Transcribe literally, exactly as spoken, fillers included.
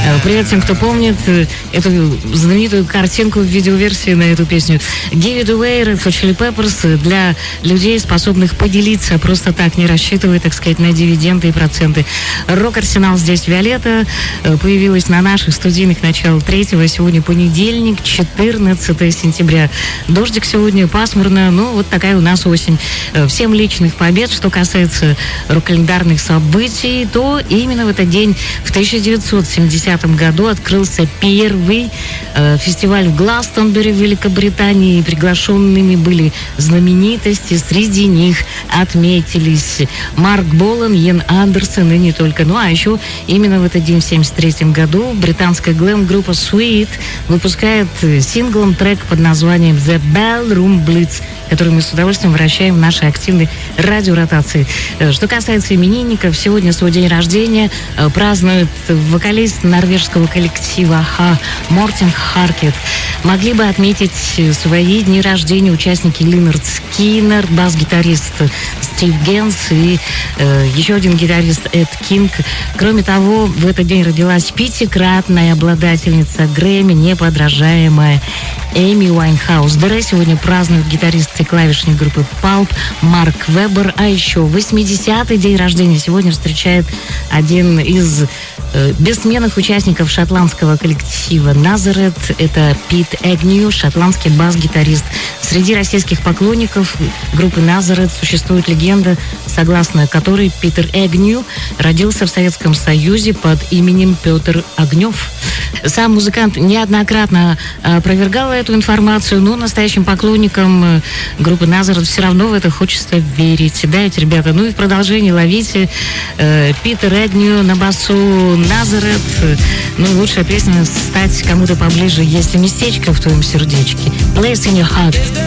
Привет всем, кто помнит эту знаменитую картинку в видеоверсии на эту песню. Give It Away, Red Hot Chili Peppers, для людей, способных поделиться, просто так, не рассчитывая, так сказать, на дивиденды и проценты. Рок-арсенал здесь Виолетта появилась на наших студийных начал третьего. Сегодня понедельник, четырнадцатое сентября. Дождик сегодня, пасмурно, ну вот такая у нас осень. Всем личных побед. Что касается рок-календарных событий, то именно в этот день в тысяча девятьсот семидесятом году открылся первый э, фестиваль в Гластонбери в Великобритании. Приглашенными были знаменитости. Среди них отметились Марк Болан, Йен Андерсон и не только. Ну а еще именно в этот день, в семьдесят третьем году, британская глэм-группа Sweet выпускает синглом трек под названием The Ballroom Blitz, который мы с удовольствием вращаем в нашей активной радиоротации. Что касается именинников, сегодня свой день рождения празднует вокалист норвежского коллектива а-ха Мортен Харкет. Могли бы отметить свои дни рождения участники Линард Скиннер, бас-гитарист Стив Генс и э, еще один гитарист Эд Кинг. Кроме того, в этот день родилась пятикратная обладательница Грэмми, неподражаемая Эми Уайнхаус. ДР сегодня празднует гитарист и клавишник группы Pulp Марк Вебер. А еще восьмидесятый день рождения сегодня встречает один из э, бессменных участников шотландского коллектива Назарет. Это Пит Эгню, шотландский бас-гитарист. Среди российских поклонников группы Назарет существует легенда, согласно которой Питер Эгню родился в Советском Союзе под именем Петр Огнев. Сам музыкант неоднократно опровергал эту информацию, но настоящим поклонникам группы Назарет все равно в это хочется верить. Да, эти ребята. Ну и в продолжение ловите э, Питер Эгню на басу Назарет. Ну, лучшая песня «Стать кому-то поближе, если местечко в твоем сердечке». Place in your heart.